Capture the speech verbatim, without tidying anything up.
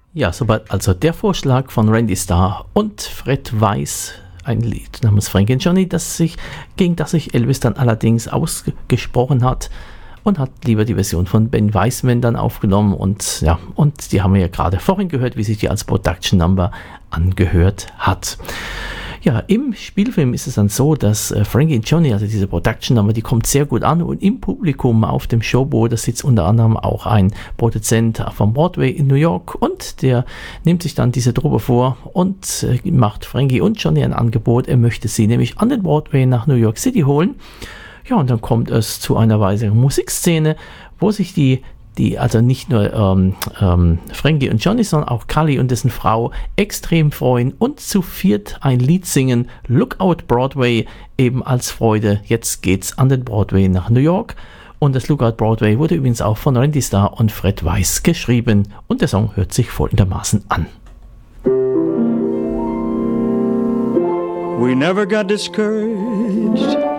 Ja, soweit also der Vorschlag von Randy Starr und Fred Weiss, ein Lied namens Frankie and Johnny, das sich, gegen das sich Elvis dann allerdings ausgesprochen hat und hat lieber die Version von Ben Weisman dann aufgenommen und ja, und die haben wir ja gerade vorhin gehört, wie sich die als Production Number angehört hat. Ja, im Spielfilm ist es dann so, dass äh, Frankie and Johnny, also diese Production Number, die kommt sehr gut an und im Publikum auf dem Showboat, da sitzt unter anderem auch ein Produzent vom Broadway in New York und der nimmt sich dann diese Truppe vor und äh, macht Frankie und Johnny ein Angebot. Er möchte sie nämlich an den Broadway nach New York City holen. Ja, und dann kommt es zu einer weiteren Musikszene, wo sich die die also nicht nur ähm, ähm, Frankie und Johnny, sondern auch Cully und dessen Frau extrem freuen und zu viert ein Lied singen, Lookout Broadway, eben als Freude. Jetzt geht's an den Broadway nach New York. Und das Lookout Broadway wurde übrigens auch von Randy Starr und Fred Weiss geschrieben. Und der Song hört sich folgendermaßen an. We never got discouraged